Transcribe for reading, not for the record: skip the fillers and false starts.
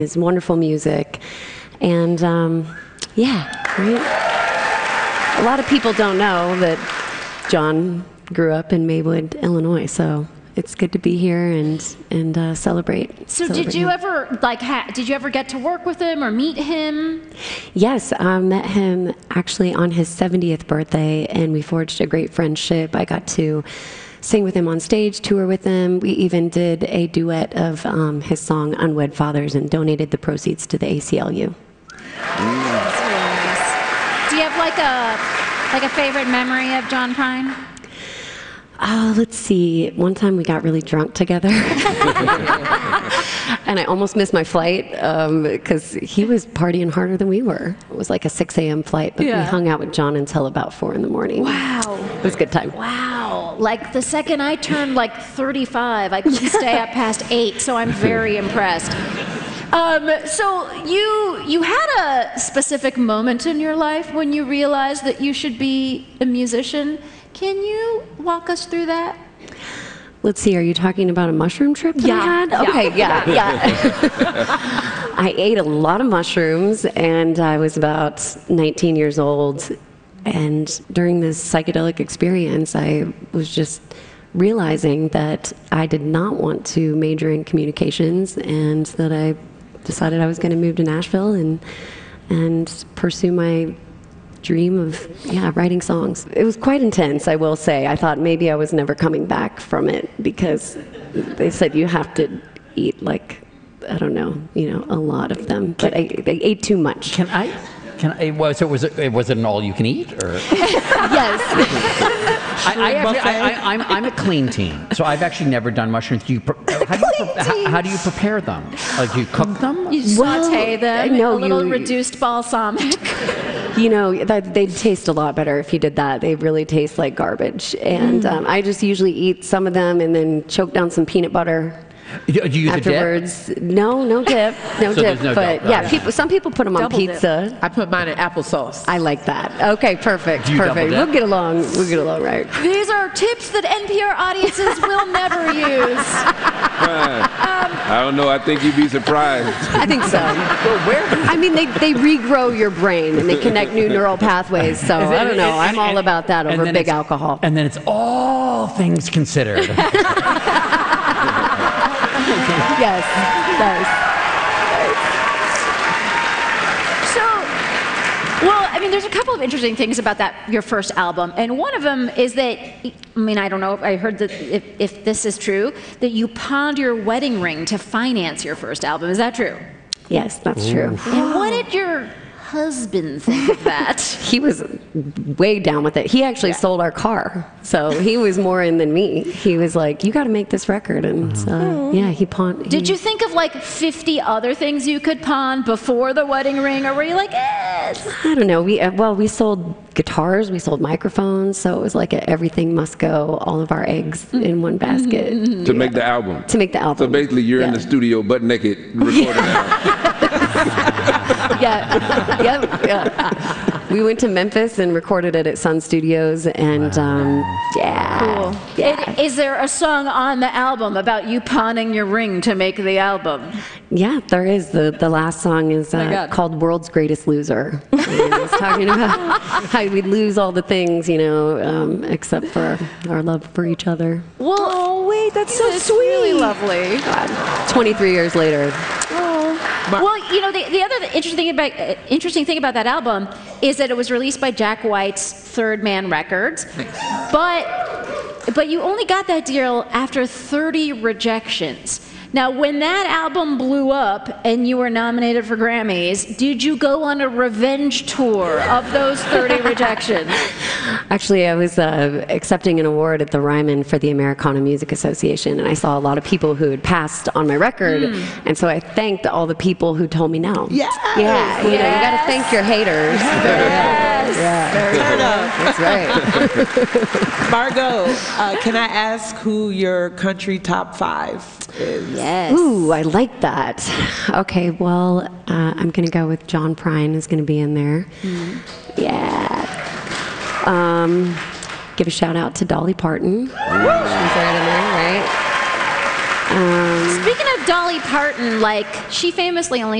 His wonderful music, and yeah, right? A lot of people don't know that John grew up in Maywood, Illinois, so it's good to be here and celebrate. So celebrate did you him. ever did you ever get to work with him or meet him? Yes, I met him actually on his 70th birthday, and we forged a great friendship. I got to sing with him on stage, tour with him. We even did a duet of his song Unwed Fathers and donated the proceeds to the ACLU. That's really nice. Do you have like a favorite memory of John Prine? Let's see. One time we got really drunk together. And I almost missed my flight because he was partying harder than we were. It was like a 6 a.m. flight, but we hung out with John until about 4 in the morning. Wow. It was a good time. Wow. Like the second I turned like 35, I couldn't stay up past 8, so I'm very impressed. So you had a specific moment in your life when you realized that you should be a musician. Can you walk us through that? Let's see, are you talking about a mushroom trip that I had? Yeah. Okay, yeah. I ate a lot of mushrooms, and I was about 19 years old. And during this psychedelic experience, I was just realizing that I did not want to major in communications, and that I decided I was going to move to Nashville and pursue my dream of writing songs. It was quite intense, I will say. I thought maybe I was never coming back from it because they said you have to eat like, I don't know, a lot of them. But I ate too much. Can I? So was it an all you can eat or? Yes. I'm a clean teen, so I've actually never done mushrooms. How do you prepare them? Like, do you cook them? You saute them, no, a little reduced balsamic. They'd taste a lot better if you did that. They really taste like garbage. And I just usually eat some of them and then choke down some peanut butter. Do you use afterwards. A dip? No dip. No so dip. No but dip. Yeah, some people put them on pizza. Dip. I put mine in applesauce. I like that. Okay, perfect. Do you perfect. double dip? We'll get along right. These are tips that NPR audiences will never use. I don't know. I think you'd be surprised. I think so. I mean, they regrow your brain and they connect new neural pathways. So I don't know. I'm all about that over big alcohol. And then it's all things considered. Yes. So, well, I mean, there's a couple of interesting things about your first album, and one of them is that, I mean, I don't know, I heard that if this is true, that you pawned your wedding ring to finance your first album. Is that true? Yes, that's true. And what did your husband think of that? He was way down with it. He actually sold our car, so he was more in than me. He was like, "You got to make this record," and he pawned. Did you think of like 50 other things you could pawn before the wedding ring, or were you like, I don't know. We sold guitars, we sold microphones, so it was like everything must go, all of our eggs in one basket. To make the album. To make the album. So basically, you're in the studio butt naked recording that. Yeah. We went to Memphis and recorded it at Sun Studios, and cool. Yeah. Is there a song on the album about you pawning your ring to make the album? Yeah, there is. The last song is called "World's Greatest Loser." And it's talking about how we lose all the things, except for our love for each other. Well, oh wait, that's so it's sweet. Really lovely. 23 years later. Well, the other interesting thing about that album is that it was released by Jack White's Third Man Records, but you only got that deal after 30 rejections. Now, when that album blew up and you were nominated for Grammys, did you go on a revenge tour of those 30 rejections? Actually, I was accepting an award at the Ryman for the Americana Music Association, and I saw a lot of people who had passed on my record, and so I thanked all the people who told me no. Yes. Yeah, you got to thank your haters. Yes. Yeah. That's right. Margot, can I ask who your country top 5 is? Yes. Ooh, I like that. Okay, well, I'm going to go with John Prine is going to be in there. Yeah. Give a shout out to Dolly Parton. She's right in there, right? Speaking of Dolly Parton, like, she famously only